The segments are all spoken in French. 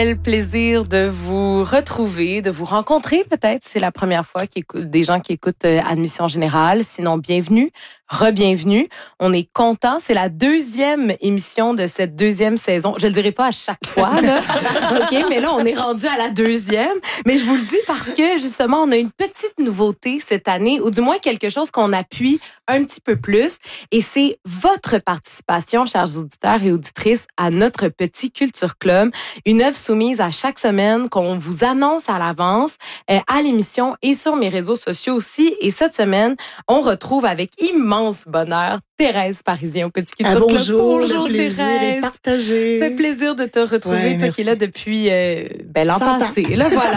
Quel plaisir de vous retrouver, de vous rencontrer peut-être. C'est la première fois des gens qui écoutent Admission Générale. Sinon, bienvenue, re-bienvenue. On est contents. C'est la deuxième émission de cette deuxième saison. Je le dirai pas à chaque fois, là. OK, mais là, on est rendu à la deuxième. Mais je vous le dis parce que, justement, on a une petite nouveauté cette année, ou du moins quelque chose qu'on appuie un petit peu plus. Et c'est votre participation, chers auditeurs et auditrices, à notre petit Culture Club. Une œuvre soumise à chaque semaine qu'on vous annonce à l'avance à l'émission et sur mes réseaux sociaux aussi. Et cette semaine, on retrouve avec immense bonheur Thérèse Parisien au Petit Culture Club. Bonjour, le plaisir Thérèse. est partagé. Ça fait plaisir de te retrouver, toi merci. qui es là depuis l'an passé. Là, voilà.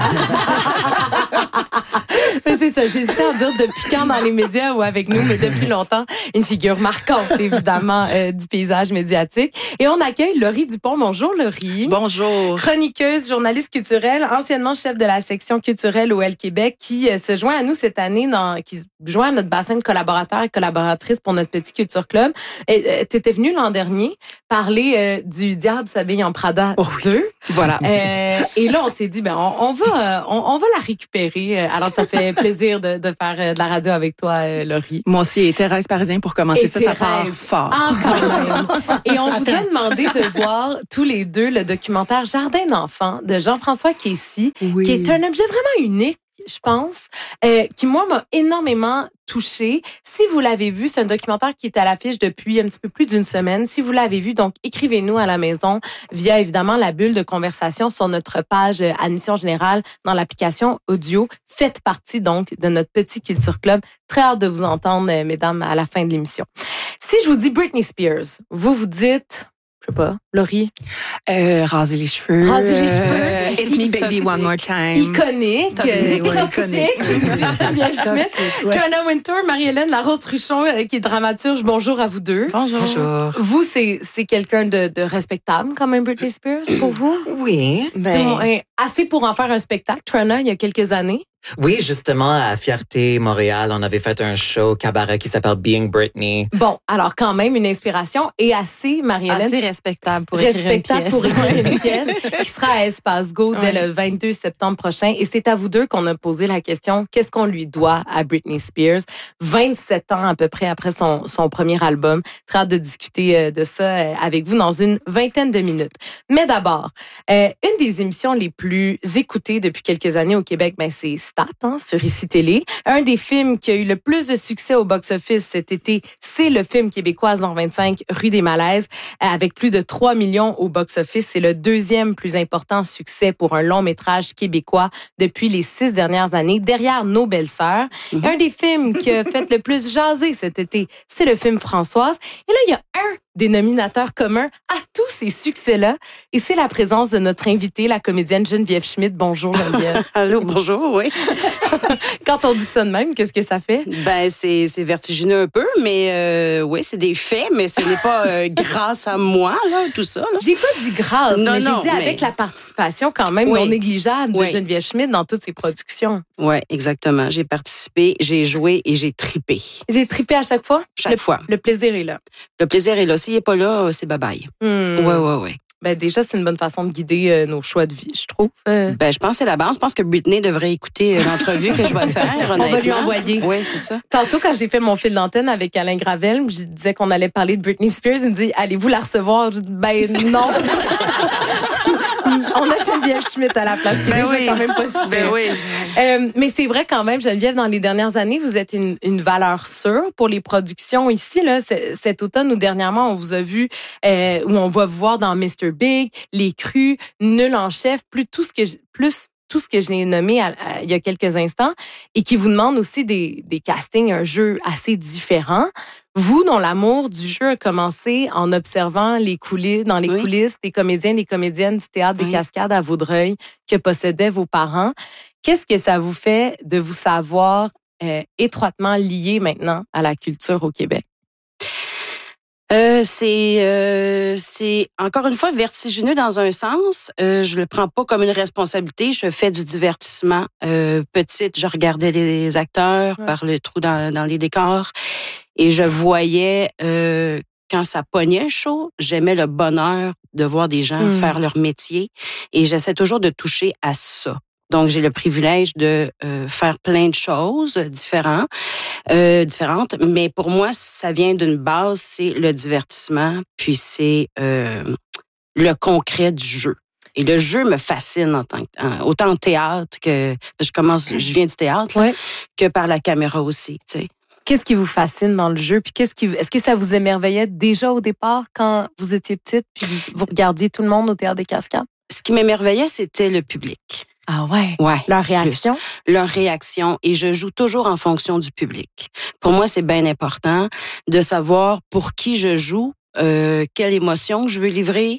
Mais c'est ça, j'hésitais à dire depuis quand dans les médias ou avec nous, mais depuis longtemps, une figure marquante, évidemment, du paysage médiatique. Et on accueille Laurie Dupont. Bonjour, Laurie. Bonjour. Chroniqueuse, journaliste culturelle, anciennement chef de la section culturelle au L Québec, qui se joint à nous cette année, qui se joint à notre bassin de collaborateurs et collaboratrices pour notre petit Culture Club. T'étais venue l'an dernier parler du Diable s'habille en Prada 2. Voilà. Et là, on s'est dit, on va la récupérer. Alors, ça fait plaisir de faire de la radio avec toi, Laurie. Moi aussi, et Thérèse Parisien pour commencer. Et ça part fort. Quand même. Et on vous a demandé de voir tous les deux le documentaire Jardin d'enfants de Jean-François Kessy, qui est un objet vraiment unique, je pense, qui, moi, m'a énormément touchée. Si vous l'avez vu, c'est un documentaire qui est à l'affiche depuis un petit peu plus d'une semaine. Si vous l'avez vu, donc, écrivez-nous à la maison via, évidemment, la bulle de conversation sur notre page Admission Générale dans l'application audio. Faites partie, donc, de notre petit Culture Club. Très hâte de vous entendre, mesdames, à la fin de l'émission. Si je vous dis Britney Spears, vous dites... Je sais pas, Laurie. Raser les cheveux. Raser les cheveux. Hit me baby one more time. Iconique. Toxique. Geneviève Schmidt. Joanna Wintour, Marie-Hélène Larose-Truchon, qui est dramaturge. Bonjour à vous deux. Bonjour. Vous, c'est quelqu'un de respectable, quand même, Britney Spears, pour vous? Oui. Assez pour en faire un spectacle, Joanna, il y a quelques années. Oui, justement, à Fierté Montréal, on avait fait un show cabaret qui s'appelle Being Britney. Bon, alors quand même une inspiration et assez, Marie-Hélène. Assez respectable pour écrire une pièce qui sera à Espace Go dès le 22 septembre prochain. Et c'est à vous deux qu'on a posé la question, qu'est-ce qu'on lui doit à Britney Spears? 27 ans à peu près après son premier album. Très hâte de discuter de ça avec vous dans une vingtaine de minutes. Mais d'abord, une des émissions les plus écoutées depuis quelques années au Québec, c'est Stat, sur ICI Télé. Un des films qui a eu le plus de succès au box-office cet été, c'est le film québécois Zone 25, Rue des Malaises, avec plus de 3 millions au box-office. C'est le deuxième plus important succès pour un long-métrage québécois depuis les 6 dernières années, derrière Nos belles-sœurs. Un des films qui a fait le plus jaser cet été, c'est le film Françoise. Et là, il y a un dénominateur commun à tous ces succès-là, et c'est la présence de notre invitée, la comédienne Geneviève Schmidt. Bonjour, Geneviève. Allô, bonjour, oui. Quand on dit ça de même, qu'est-ce que ça fait? C'est vertigineux un peu, mais oui, c'est des faits, mais ce n'est pas grâce à moi, là, tout ça. Là. J'ai pas dit grâce, mais j'ai dit avec la participation quand même non négligeable de Geneviève Schmidt dans toutes ses productions. Oui, exactement. J'ai participé, j'ai joué et j'ai tripé. J'ai tripé à chaque fois? Chaque fois. Le plaisir est là. Le plaisir est là. S'il n'est pas là, c'est bye-bye. Oui. Déjà, c'est une bonne façon de guider nos choix de vie, je trouve. Je pense que c'est la base. Je pense que Britney devrait écouter l'entrevue que je vais faire. On va lui envoyer. Oui, c'est ça. Tantôt, quand j'ai fait mon fil d'antenne avec Alain Gravel, je disais qu'on allait parler de Britney Spears. Il me dit, allez-vous la recevoir? Je dis, non. On a Geneviève Schmidt à la place, qui est déjà quand même pas si bien. Mais c'est vrai quand même, Geneviève, dans les dernières années, vous êtes une valeur sûre pour les productions ici. Là, cet automne ou dernièrement, on vous a vu, où on va vous voir dans Mr. Big, Les Crues, Nul en chef, plus tout ce que je l'ai nommé il y a quelques instants, et qui vous demande aussi des castings, un jeu assez différent. Vous, dont l'amour du jeu a commencé en observant les coulisses des comédiens et des comédiennes du théâtre des Cascades à Vaudreuil que possédaient vos parents, qu'est-ce que ça vous fait de vous savoir étroitement lié maintenant à la culture au Québec? C'est encore une fois vertigineux dans un sens. Je le prends pas comme une responsabilité. Je fais du divertissement. Petite, je regardais les acteurs par le trou dans les décors et je voyais quand ça pognait le show, j'aimais le bonheur de voir des gens faire leur métier et j'essaie toujours de toucher à ça. Donc, j'ai le privilège de faire plein de choses différentes, mais pour moi, ça vient d'une base, c'est le divertissement, puis c'est le concret du jeu. Et le jeu me fascine autant en théâtre que je viens du théâtre, là, que par la caméra aussi, tu sais. Qu'est-ce qui vous fascine dans le jeu? Puis est-ce que ça vous émerveillait déjà au départ quand vous étiez petite puis vous regardiez tout le monde au Théâtre des Cascades? Ce qui m'émerveillait, c'était le public. Ah ouais? Ouais. Leur réaction? Leur réaction. Et je joue toujours en fonction du public. Pour moi, c'est bien important de savoir pour qui je joue, quelle émotion je veux livrer.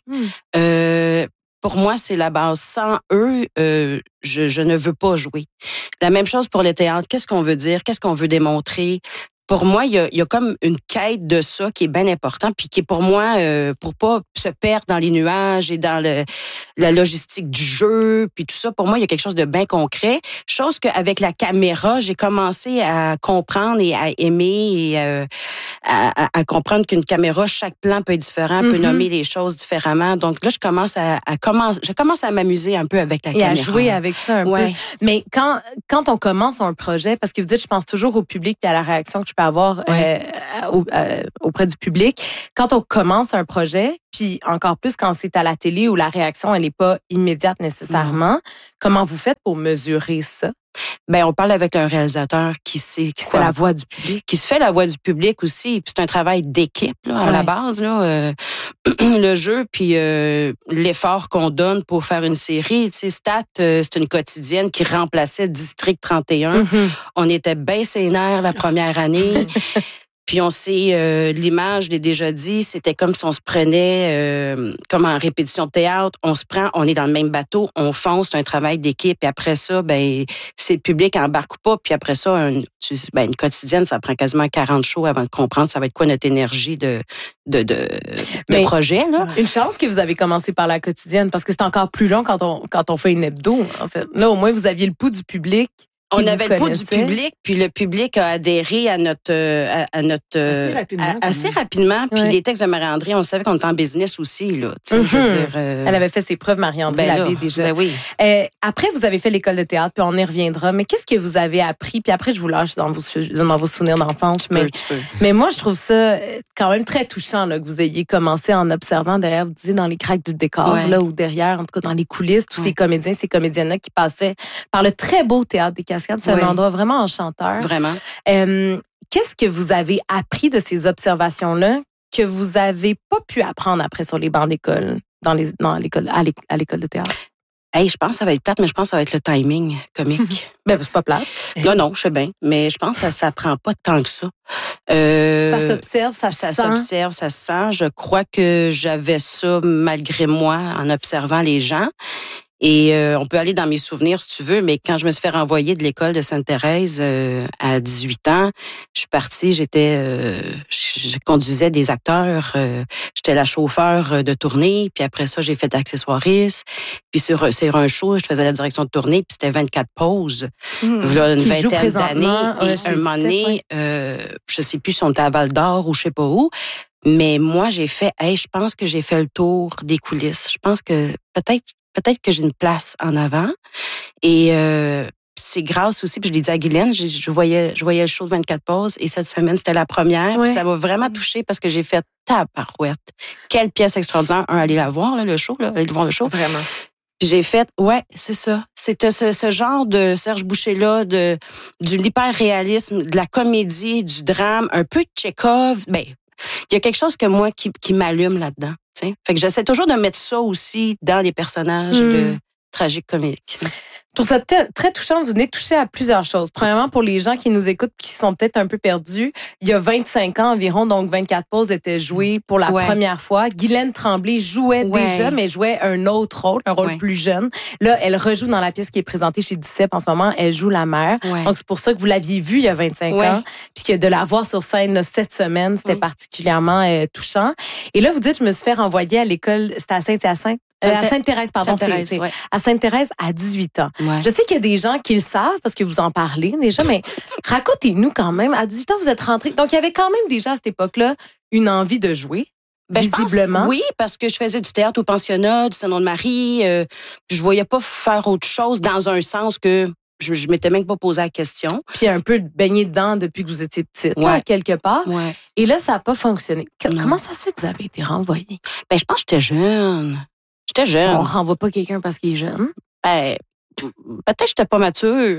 Pour moi, c'est la base. Sans eux, je ne veux pas jouer. La même chose pour le théâtre. Qu'est-ce qu'on veut dire? Qu'est-ce qu'on veut démontrer? Pour moi, il y a comme une quête de ça qui est bien important, puis qui est pour moi, pour pas se perdre dans les nuages et dans la logistique du jeu, puis tout ça. Pour moi, il y a quelque chose de bien concret. Chose qu'avec la caméra, j'ai commencé à comprendre et à aimer et à comprendre qu'une caméra, chaque plan peut être différent, peut nommer les choses différemment. Donc là, je commence à m'amuser un peu avec la caméra. Et à jouer avec ça un peu. Mais quand on commence un projet, parce que vous dites, je pense toujours au public et à la réaction que je peux avoir auprès du public. Quand on commence un projet, puis encore plus quand c'est à la télé où la réaction, elle n'est pas immédiate nécessairement, comment vous faites pour mesurer ça? Ben, on parle avec un réalisateur qui sait qui se fait la voix du public. Qui se fait la voix du public aussi. Puis c'est un travail d'équipe là, à la base là, le jeu puis l'effort qu'on donne pour faire une série. Tu sais, Stat, c'est une quotidienne qui remplaçait District 31. On était bien sénères la première année. Puis on sait, l'image, je l'ai déjà dit, c'était comme si on se prenait comme en répétition de théâtre, on est dans le même bateau, on fonce, c'est un travail d'équipe, et après ça, ben c'est le public embarque ou pas, puis après ça, une quotidienne, ça prend quasiment 40 shows avant de comprendre ça va être quoi notre énergie de projet, là. Une chance que vous avez commencé par la quotidienne, parce que c'est encore plus long quand on fait une hebdo, en fait. Là, au moins, vous aviez le pouls du public. On avait le pouls du public, puis le public a adhéré à notre assez rapidement. Puis les textes de Marie-André, on savait qu'on était en business aussi là. Je veux dire, elle avait fait ses preuves, Marie-André l'avait déjà. Ben oui. Après, vous avez fait l'école de théâtre, puis on y reviendra. Mais qu'est-ce que vous avez appris? Puis après, je vous lâche dans vos souvenirs d'enfance. Mais moi, je trouve ça quand même très touchant là, que vous ayez commencé en observant derrière, vous disiez dans les craques du décor là ou derrière, en tout cas dans les coulisses, tous ces comédiens, ces comédiennes-là qui passaient par le très beau Théâtre des Cascades. C'est un endroit vraiment enchanteur. Vraiment. Qu'est-ce que vous avez appris de ces observations-là que vous n'avez pas pu apprendre après sur les bancs d'école, à l'école de théâtre? Hey, je pense que ça va être plate, mais je pense que ça va être le timing comique. Ben, c'est pas plate. Non, je sais bien, mais je pense que ça s'apprend pas tant que ça. Ça s'observe, ça se sent. Ça s'observe, ça se sent. Je crois que j'avais ça malgré moi en observant les gens. Et on peut aller dans mes souvenirs si tu veux, mais quand je me suis fait renvoyer de l'école de Sainte-Thérèse à 18 ans, je suis partie, je conduisais des acteurs, j'étais la chauffeur de tournée, puis après ça, j'ai fait accessoiriste, puis sur un show, je faisais la direction de tournée, puis c'était 24 pauses, là, une vingtaine d'années, et un moment donné, je sais plus si on était à Val-d'Or ou je sais pas où, mais moi, je pense que j'ai fait le tour des coulisses. Je pense que peut-être que j'ai une place en avant. Et c'est grâce aussi, puis je l'ai dit à Guylaine, je voyais le show de 24 pauses et cette semaine, c'était la première. Puis ça m'a vraiment touchée parce que j'ai fait tabarouette. Quelle pièce extraordinaire. Allez la voir, là, le show, là, allez voir le show. Vraiment. Puis j'ai fait, c'est ça. C'était ce genre de Serge Boucher-là, de l'hyper-réalisme, de la comédie, du drame, un peu de Tchekhov. Ben, il y a quelque chose que moi qui m'allume là-dedans. T'sais. Fait que j'essaie toujours de mettre ça aussi dans les personnages de tragiques comiques. Je trouve ça très touchant. Vous venez de toucher à plusieurs choses. Premièrement, pour les gens qui nous écoutent qui sont peut-être un peu perdus, il y a 25 ans environ, donc 24 pauses étaient jouées pour la première fois. Guylaine Tremblay jouait déjà, mais jouait un autre rôle, un rôle plus jeune. Là, elle rejoue dans la pièce qui est présentée chez Duceppe en ce moment. Elle joue la mère. Donc, c'est pour ça que vous l'aviez vue il y a 25 ans. Puis que de la voir sur scène là, cette semaine, c'était particulièrement touchant. Et là, vous dites, je me suis fait renvoyer à l'école, c'était à Saint-Hyacinthe? À Sainte-Thérèse, pardon. Sainte-Thérèse, c'est ouais. à Sainte-Thérèse à 18 ans. Ouais. Je sais qu'il y a des gens qui le savent parce que vous en parlez déjà, mais racontez-nous quand même. À 18 ans, vous êtes rentrés. Donc, il y avait quand même déjà à cette époque-là une envie de jouer. Visiblement. Je pense, oui, parce que je faisais du théâtre au pensionnat, du Saint-Nom-de-Marie. Je voyais pas faire autre chose dans un sens que je m'étais même pas posé la question. Puis un peu baigné dedans depuis que vous étiez petite, Ouais. là, quelque part. Ouais. Et là, ça n'a pas fonctionné. Non. Comment ça se fait que vous avez été renvoyé? Ben, je pense que j'étais jeune. On renvoie pas quelqu'un parce qu'il est jeune. Ben, peut-être que j'étais pas mature.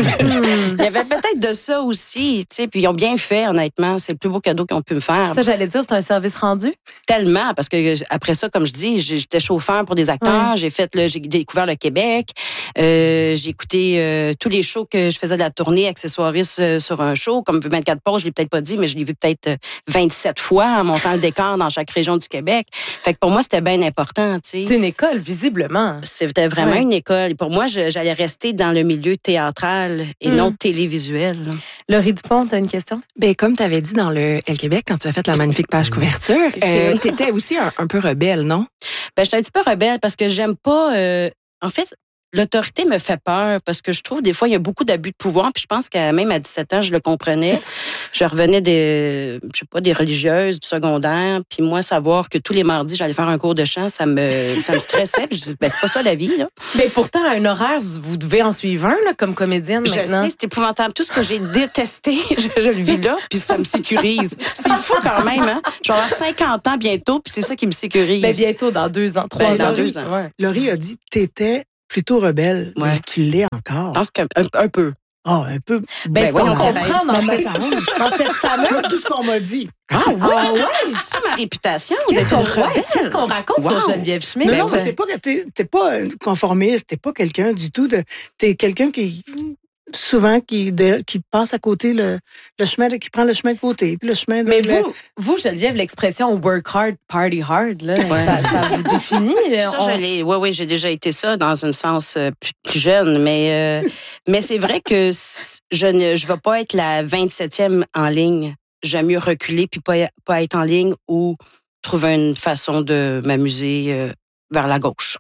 Il y avait peut-être de ça aussi, tu sais. Puis ils ont bien fait, honnêtement. C'est le plus beau cadeau qu'ils ont pu me faire. Ça, j'allais dire, c'est un service rendu? Tellement, parce que après ça, comme je dis, j'étais chauffeur pour des acteurs. Ouais. J'ai découvert le Québec. J'ai écouté tous les shows que je faisais de la tournée accessoiriste sur un show. Comme 24 pauses, je l'ai peut-être pas dit, mais je l'ai vu peut-être 27 fois en montant le décor dans chaque région du Québec. Fait que pour moi, c'était bien important, tu sais. C'est une école, visiblement. C'était vraiment une école. Et pour moi, j'allais rester dans le milieu théâtral et non télévisuel. Laurie Dupont, tu as une question? Ben, comme tu avais dit dans le Elle Québec, quand tu as fait la magnifique page couverture, tu étais aussi un peu rebelle, non? Ben, j'étais un petit peu rebelle parce que j'aime pas... en fait, l'autorité me fait peur parce que je trouve des fois il y a beaucoup d'abus de pouvoir, puis je pense que même à 17 ans je le comprenais. Je revenais des religieuses du secondaire, puis moi savoir que tous les mardis j'allais faire un cours de chant, ça me stressait, puis je dis ben c'est pas ça la vie là. Mais pourtant à un horaire vous devez en suivre un là, comme comédienne maintenant. Je sais, c'est épouvantable. Tout ce que j'ai détesté, je le vis là, puis ça me sécurise. C'est fou quand même, hein. Je vais avoir 50 ans bientôt, puis c'est ça qui me sécurise. Ben bientôt dans 2 ans, 3 ans. Dans 2 ans. Ouais. Laurie a dit t'étais plutôt rebelle. Ouais. Mais tu l'es encore. Je pense qu'un peu. Ah, un peu. Ben, ce qu'on voyons, comprend dans mais- cette fameuse... C'est tout ce qu'on m'a dit. Ah ouais, c'est ça ma réputation Qu'est-ce d'être qu'on rebelle. qu'est-ce qu'on raconte Wow. sur Geneviève Schmidt? Non, non, mais c'est pas que t'es pas un conformiste, t'es pas quelqu'un du tout de. T'es quelqu'un qui souvent qui passe à côté le chemin, qui prend le chemin de côté, puis le chemin de. Mais vous, Geneviève, l'expression work hard, party hard, là, ça vous définit. Ça, oui, j'ai déjà été ça dans un sens plus jeune, mais c'est vrai que je ne vais pas être la 27e en ligne. J'aime mieux reculer puis pas être en ligne ou trouver une façon de m'amuser vers la gauche.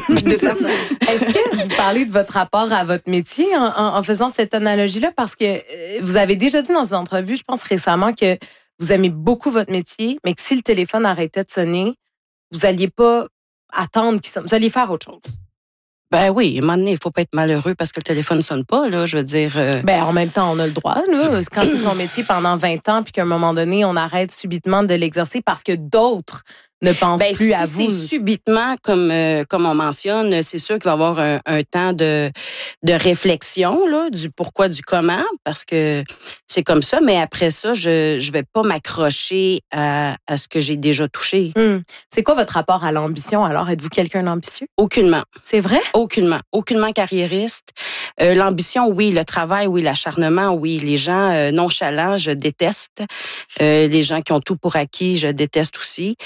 Est-ce que vous parlez de votre rapport à votre métier en faisant cette analogie-là? Parce que vous avez déjà dit dans une entrevue, je pense récemment, que vous aimez beaucoup votre métier, mais que si le téléphone arrêtait de sonner, vous n'alliez pas attendre qu'il sonne. Vous alliez faire autre chose. Ben oui, à un moment donné, il faut pas être malheureux parce que le téléphone sonne pas, là, je veux dire. Ben, en même temps, on a le droit, là. Quand c'est son métier pendant 20 ans, puis qu'à un moment donné, on arrête subitement de l'exercer parce que d'autres ne pensent plus à vous. Si c'est subitement, comme on mentionne, c'est sûr qu'il va y avoir un temps de réflexion, là, du pourquoi, du comment, parce que c'est comme ça. Mais après ça, je vais pas m'accrocher à ce que j'ai déjà touché. C'est quoi votre rapport à l'ambition, alors? Êtes-vous quelqu'un d'ambitieux? Aucunement. C'est vrai? Aucunement. Aucunement carriériste. L'ambition, oui. Le travail, oui. L'acharnement, oui. Les gens nonchalants, je déteste. Les gens qui ont tout pour acquis, je déteste aussi.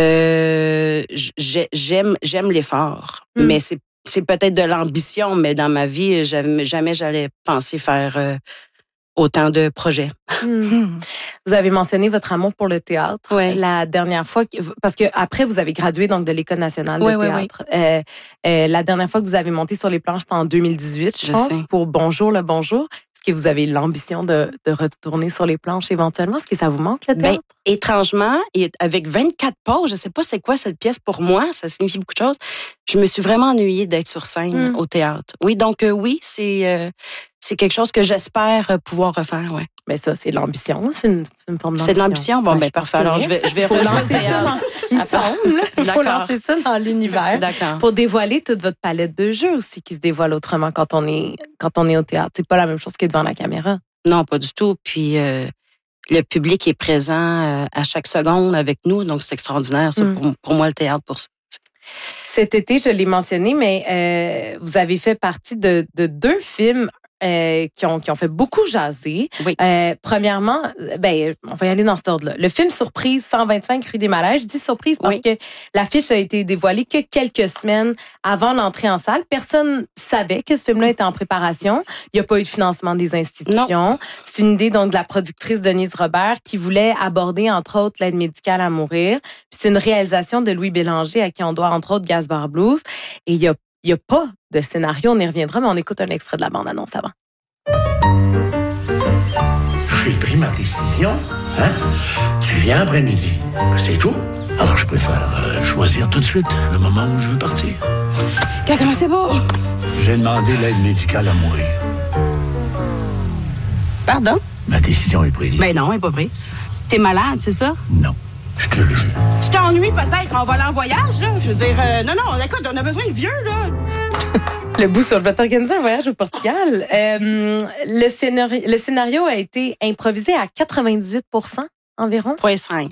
J'aime l'effort, mais c'est peut-être de l'ambition, mais dans ma vie, jamais j'allais penser faire autant de projets. Vous avez mentionné votre amour pour le théâtre. Ouais. La dernière fois, parce que après vous avez gradué donc de l'École nationale de théâtre. La dernière fois que vous avez monté sur les planches, c'était en 2018, je pense, pour Bonjour le Bonjour. Est-ce que vous avez l'ambition de retourner sur les planches éventuellement? Est-ce que ça vous manque, le théâtre? Ben, étrangement, et avec 24 pauses, je sais pas c'est quoi cette pièce pour moi, ça signifie beaucoup de choses. Je me suis vraiment ennuyée d'être sur scène au théâtre. Oui, donc oui, c'est quelque chose que j'espère pouvoir refaire, ouais. Mais ça, c'est l'ambition, c'est une forme d'ambition. C'est de l'ambition? Bon, ben parfait. Alors, je vais lancer ça il me semble. Il faut lancer ça dans l'univers. D'accord. Pour dévoiler toute votre palette de jeux aussi qui se dévoile autrement quand on est au théâtre. C'est pas la même chose que devant la caméra. Non, pas du tout. Puis le public est présent à chaque seconde avec nous, donc c'est extraordinaire. Ça, pour moi, le théâtre, pour ça. Cet été, je l'ai mentionné, mais vous avez fait partie de 2 films qui ont fait beaucoup jaser. Oui. Premièrement, on va y aller dans cet ordre-là. Le film Surprise 125 rue des Malaises. Je dis surprise parce que l'affiche a été dévoilée que quelques semaines avant l'entrée en salle. Personne savait que ce film-là était en préparation. Il n'y a pas eu de financement des institutions. Non. C'est une idée donc de la productrice Denise Robert qui voulait aborder entre autres l'aide médicale à mourir. Puis c'est une réalisation de Louis Bélanger à qui on doit entre autres Gaspard Blues. Et il y a pas de scénario, on y reviendra, mais on écoute un extrait de la bande-annonce avant. J'ai pris ma décision. Hein? Tu viens après-midi. C'est tout. Alors, je préfère choisir tout de suite le moment où je veux partir. Comment c'est beau? J'ai demandé l'aide médicale à mourir. Pardon? Ma décision est prise. Ben non, elle n'est pas prise. T'es malade, c'est ça? Non, je te le jure. Tu t'ennuies peut-être en volant en voyage, là? Je veux dire, non, écoute, on a besoin de vieux, là. Le bout sur le vote organiser un voyage au Portugal. Le scénario a été improvisé à 98% environ. 0,5.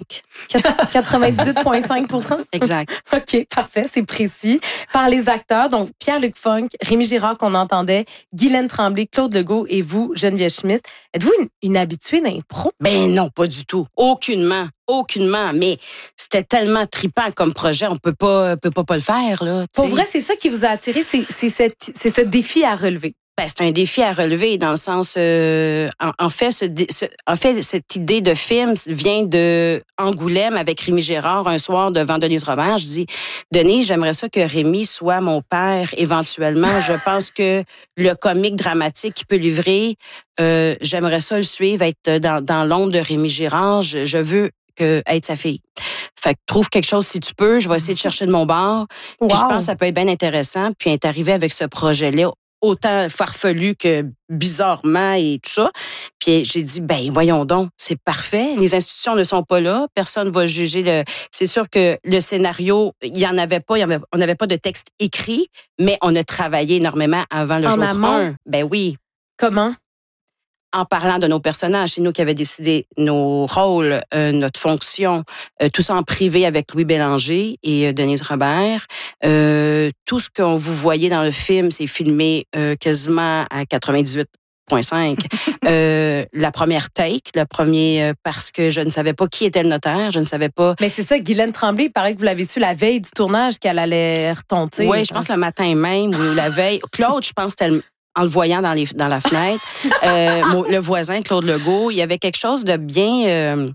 98,5%? Exact. OK, parfait, c'est précis. Par les acteurs, donc Pierre-Luc Funk, Rémi Girard qu'on entendait, Guylaine Tremblay, Claude Legault et vous, Geneviève Schmidt. Êtes-vous une habituée d'impro? Ben non, pas du tout. Aucunement. Mais c'était tellement trippant comme projet, on peut pas le faire, là. Pour vrai, c'est ça qui vous a attiré, c'est ce défi à relever. Ben, c'est un défi à relever dans le sens, en fait, cette idée de film vient de Angoulême avec Rémi Girard un soir devant Denise Robert. Je dis, Denise, j'aimerais ça que Rémi soit mon père éventuellement. Je pense que le comique dramatique qu'il peut livrer, j'aimerais ça le suivre, être dans l'ombre de Rémi Girard. Je veux être sa fille. Fait que trouve quelque chose si tu peux. Je vais essayer de chercher de mon bord. Puis je pense que ça peut être bien intéressant. Puis être arrivé avec ce projet-là, autant farfelu que bizarrement et tout ça. Puis j'ai dit, ben voyons donc, c'est parfait. Les institutions ne sont pas là. Personne va juger C'est sûr que le scénario, il y en avait pas. On n'avait pas de texte écrit, mais on a travaillé énormément avant le jour 1. Ben oui. Comment? En parlant de nos personnages, c'est nous qui avions décidé nos rôles, notre fonction, tout ça en privé avec Louis Bélanger et Denise Robert. Tout ce qu'on vous voyez dans le film, c'est filmé quasiment à 98,5. La première take, parce que je ne savais pas qui était le notaire, je ne savais pas. Mais c'est ça, Guylaine Tremblay, il paraît que vous l'avez su la veille du tournage qu'elle allait retonter. Oui, je pense le matin même ou la veille. Claude, je pense c'était en le voyant dans la fenêtre, le voisin, Claude Legault, il y avait quelque chose de bien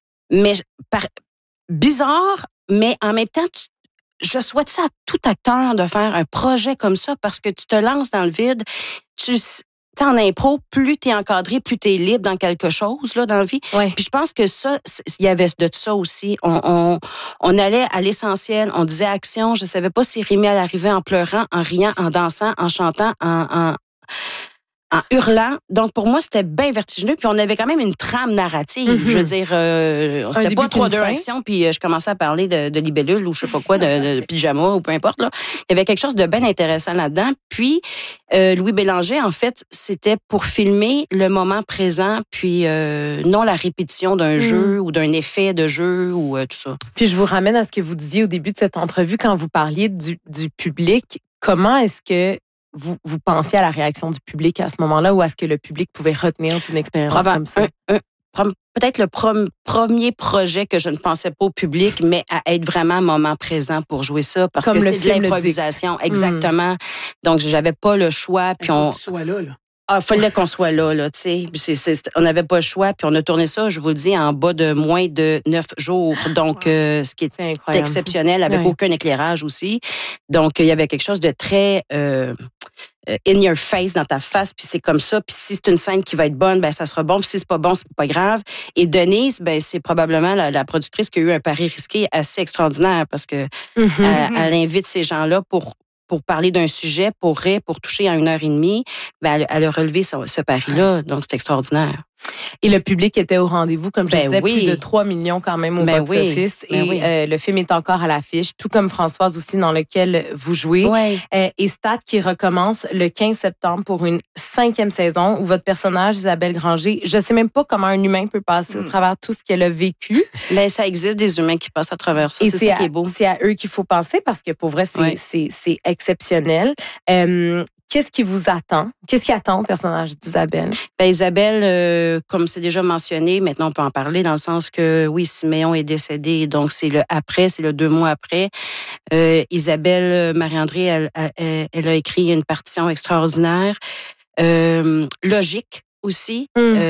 bizarre, mais en même temps, je souhaite ça à tout acteur de faire un projet comme ça parce que tu te lances dans le vide. En impro, plus t'es encadré, plus t'es libre dans quelque chose là dans la vie. Ouais. Puis je pense que ça, il y avait de ça aussi. On allait à l'essentiel, on disait action. Je savais pas si Rémi allait arriver en pleurant, en riant, en dansant, en chantant, en hurlant. Donc, pour moi, c'était bien vertigineux. Puis, on avait quand même une trame narrative. Mm-hmm. Je veux dire, c'était pas 3-2 actions. Puis, je commençais à parler de libellule ou je sais pas quoi, de pyjama ou peu importe. Là. Il y avait quelque chose de bien intéressant là-dedans. Puis, Louis Bélanger, en fait, c'était pour filmer le moment présent, puis non la répétition d'un jeu ou d'un effet de jeu ou tout ça. Puis, je vous ramène à ce que vous disiez au début de cette entrevue quand vous parliez du public. Comment est-ce que vous pensiez à la réaction du public à ce moment-là ou à ce que le public pouvait retenir d'une expérience comme ça? Peut-être le premier projet que je ne pensais pas au public, mais à être vraiment un moment présent pour jouer ça, parce comme que c'est de l'improvisation. Exactement. Donc, j'avais pas le choix. Puis on soit là. Il fallait qu'on soit là, tu sais. On n'avait pas le choix, puis on a tourné ça, je vous le dis, en bas de moins de 9 jours. Donc, ce qui est exceptionnel, avec aucun éclairage aussi. Donc, il y avait quelque chose de très in your face, dans ta face, puis c'est comme ça. Puis si c'est une scène qui va être bonne, ben ça sera bon. Puis si c'est pas bon, c'est pas grave. Et Denise, ben c'est probablement la productrice qui a eu un pari risqué assez extraordinaire, parce que elle invite ces gens-là pour parler d'un sujet, pour toucher à 1h30, ben elle a relevé ce pari-là. Donc, c'est extraordinaire. Et le public était au rendez-vous, comme je disais, plus de 3 millions quand même au box-office. Et le film est encore à l'affiche, tout comme Françoise aussi, dans lequel vous jouez. Et Stat qui recommence le 15 septembre pour une 5e saison où votre personnage, Isabelle Granger, je sais même pas comment un humain peut passer à travers tout ce qu'elle a vécu. Mais ça existe des humains qui passent à travers ça. Et c'est ça qui est beau. C'est à eux qu'il faut penser parce que pour vrai, c'est exceptionnel. qu'est-ce qui vous attend? Qu'est-ce qui attend au personnage d'Isabelle? Ben, Isabelle, comme c'est déjà mentionné, maintenant on peut en parler dans le sens que, oui, Siméon est décédé, donc c'est le 2 mois après. Isabelle Marie-André, elle a écrit une partition extraordinaire, logique aussi.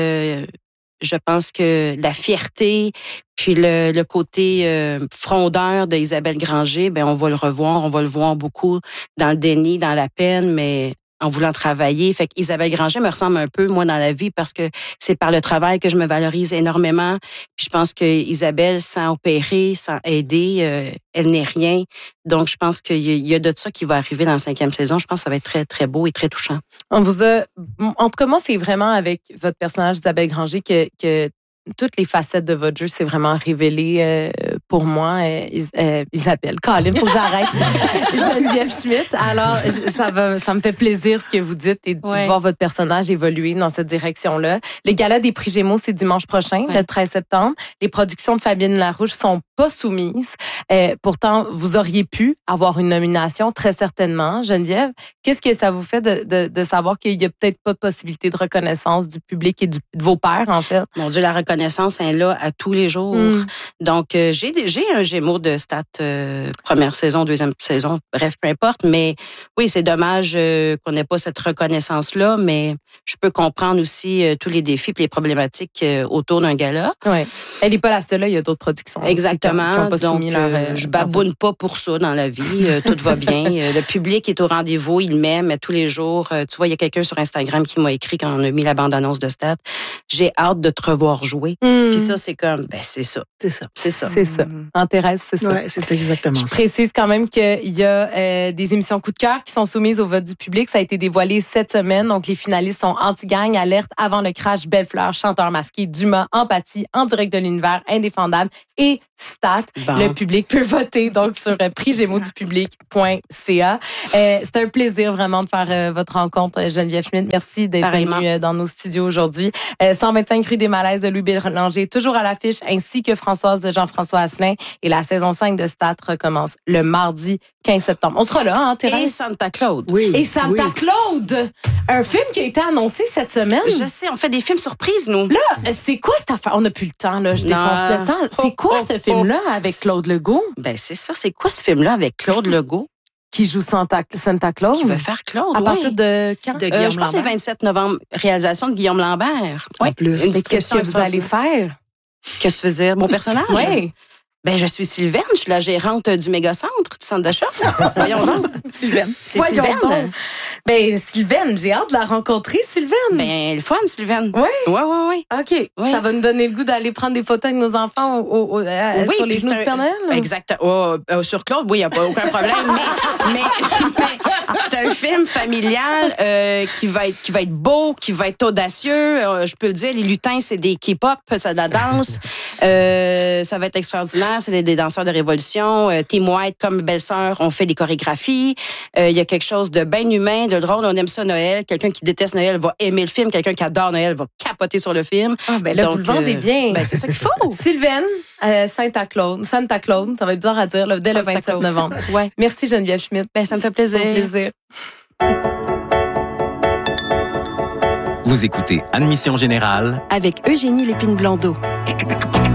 Je pense que la fierté, puis le côté frondeur d'Isabelle Granger, ben on va le voir beaucoup dans le déni, dans la peine, mais en voulant travailler. Fait qu'Isabelle Granger me ressemble un peu, moi, dans la vie, parce que c'est par le travail que je me valorise énormément. Puis je pense que Isabelle, sans opérer, sans aider, elle n'est rien. Donc, je pense qu'il y a de ça qui va arriver dans la 5e saison. Je pense que ça va être très, très beau et très touchant. En tout cas, moi, c'est vraiment avec votre personnage Isabelle Granger que toutes les facettes de votre jeu, c'est vraiment révélé pour moi. Isabelle, Colin, faut que j'arrête. Geneviève Schmidt. Alors, ça me fait plaisir ce que vous dites et de voir votre personnage évoluer dans cette direction-là. Le gala des prix Gémeaux, c'est dimanche prochain, le 13 septembre. Les productions de Fabienne Larouche sont pas soumises. Pourtant, vous auriez pu avoir une nomination, très certainement. Geneviève, qu'est-ce que ça vous fait de savoir qu'il y a peut-être pas de possibilité de reconnaissance du public et de vos pairs, en fait? Mon Dieu, la reconnaissance est là à tous les jours. Donc, j'ai un Gémeaux de stat première saison, deuxième saison, bref, peu importe. Mais oui, c'est dommage qu'on n'ait pas cette reconnaissance-là, mais je peux comprendre aussi tous les défis et les problématiques autour d'un gala. Oui. Elle n'est pas la seule, il y a d'autres productions. Exactement. Qui ont pas soumis leur, je baboune pas pour ça dans la vie. Tout va bien. Le public est au rendez-vous, il m'aime tous les jours. Tu vois, il y a quelqu'un sur Instagram qui m'a écrit quand on a mis la bande-annonce de Stat. J'ai hâte de te revoir jouer. Puis ça, c'est comme, c'est ça. C'est ça. C'est ça. C'est ça. En Thérèse, c'est ça. Oui, c'est exactement ça. Je précise quand même qu'il y a des émissions coup de cœur qui sont soumises au vote du public. Ça a été dévoilé cette semaine. Donc, les finalistes sont Anti-Gang, Alerte, Avant le crash, Belle-Fleur, Chanteur masqué, Dumas, Empathie, En direct de l'univers, Indéfendable et Stat. Bon. Le public peut voter donc sur prixgémeauxdupublic.ca. C'est un plaisir vraiment de faire votre rencontre, Geneviève Schmidt. Merci d'être venue dans nos studios aujourd'hui. 125 rue des Malaises de Louis Bélanger, toujours à l'affiche, ainsi que Françoise de Jean-François Asselin. Et la saison 5 de Stat recommence le mardi 15 septembre. On sera là, hein, Thérèse? Et Santa Claude. Oui. Et Santa Claude! Un film qui a été annoncé cette semaine. Je sais, on fait des films surprises, nous. Là, c'est quoi cette affaire? On n'a plus le temps, là. Je défonce le temps. C'est quoi ce film-là avec Claude Legault? Ben, c'est ça. C'est quoi ce film-là avec Claude Legault? Qui joue Santa Claude? Qui veut faire Claude, À partir de quand? De Guillaume je pense que c'est 27 novembre. Réalisation de Guillaume Lambert. En plus. Qu'est-ce que vous allez faire? Qu'est-ce que tu veux dire? Mon personnage? Oui. Ben, je suis Sylvaine, je suis la gérante du mégacentre, du centre d'achat. Voyons donc. Sylvaine. C'est Voyons Sylvaine. donc. Ben, Sylvaine, j'ai hâte de la rencontrer, Sylvaine. Ben, le fun, Sylvaine. Oui? Oui. OK. Oui. Ça va nous donner le goût d'aller prendre des photos avec nos enfants sur les genoux du Père Noël? Exact. Sur Claude, oui, il n'y a pas aucun problème. mais c'est un film familial qui va être beau, qui va être audacieux. Je peux le dire, les lutins, c'est des K-pop, c'est de la danse. Ça va être extraordinaire. C'est des danseurs de révolution. Team White, comme belle-sœur, on fait des chorégraphies. Il y a quelque chose de bien humain, de drôle. On aime ça, Noël. Quelqu'un qui déteste Noël va aimer le film. Quelqu'un qui adore Noël va capoter sur le film. Ah, ben là, donc, vous le vendez bien. Ben, c'est ça qu'il faut. Sylvaine, Santa Claude, ça va être bizarre à dire, là, dès le 27 novembre. Ouais. Merci, Geneviève Schmidt. Ben, ça me fait plaisir. Au plaisir. Vous écoutez Admission Générale Avec Eugénie Lépine-Blondeau.